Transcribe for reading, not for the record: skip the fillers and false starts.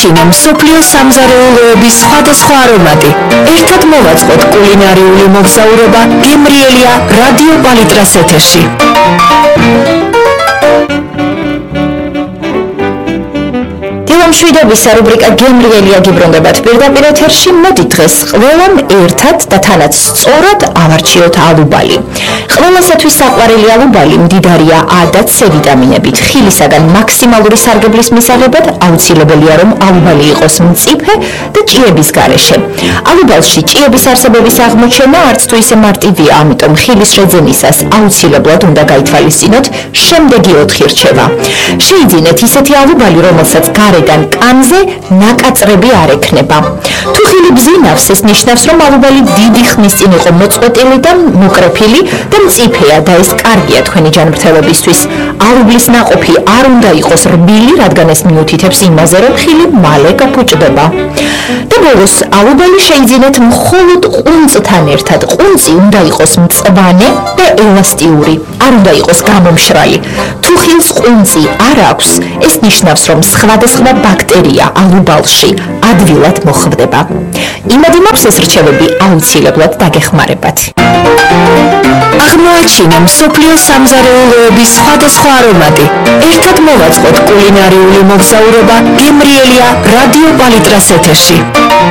აღმოაჩინა მსოფლიო სამზარეულოების სხვადასხვა არომატი. ერთად მოვაწყოთ კულინარიული მოგზაურობა გემრიელია რადიო პალიტრას ეთერში. დილამშვიდობის რუბრიკა გემრიელია გიბრუნდებათ პირდაპირ ეთერში. მოდი დღეს ყველამ ერთად და თანაც სწორად ავარჩიოთ ალუბალი. ყველასათვის საყვარელი ალუბალი მდიდარია A და C ვიტამინებით. ხილისაგან მაქსიმალური სარგებლის მისაღებად აუცილებელია რომ ალუბალი იყოს მწიფე და ჭიების გარეშე. ალუბალში ჭიების არსებობის აღმოჩენა არც თუ ისე მარტივია, ამიტომ ხილის რეძენისას აუცილებლად უნდა გაითვალისწინოთ შემდეგი 4 რჩევა. შეიძინეთ ისეთი ალუბალი, რომელსაც გარედან კანზე ნაკაწრები არ ექნება. თუ ხილი ბზინავს, ეს ნიშნავს, რომ ალუბალი დიდი ხნის წინ იყო მოწყვეტილი და მოკრეფილი და მწიფეა და ეს კარგია თქვენი ჯანმრთელობისთვის. ალუბლის ნაყოფი არ უნდა იყოს რბილი, რადგან ეს მიუთითებს იმაზე, რომ ხილი მალე გაფუჭდება. და ბოლოს ალუბალი შეიძინეთ მხოლოდ ყუნწთან ერთად. ყუნწი უნდა იყოს მწვანე და ელასტიური, არ უნდა იყოს გამომშრალი. თუ ხილს ყუნწი არ აქვს, ეს ნიშნავს, რომ სხვადასხვა ბაქტერია ალუბალში ადვილად მოხვდება. იმედი მაქვს ეს რჩევები აუცილებლად დაგეხმარებათ. აღმოაჩინა მსოფლიო სამზარეულოების სხვადასხვა არომატი. ერთად მოვაწყოთ კულინარიული მოგზაურობა გემრიელია რადიო პალიტრას ეთერში.